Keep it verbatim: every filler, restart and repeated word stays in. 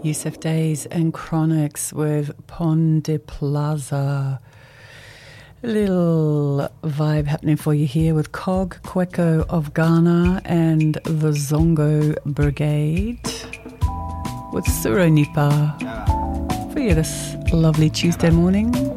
Yusuf Days and Chronics with Pont de Plaza. A little vibe happening for you here with Cog Queco of Ghana and the Zongo Brigade with Suro Nipa for you this lovely Tuesday morning.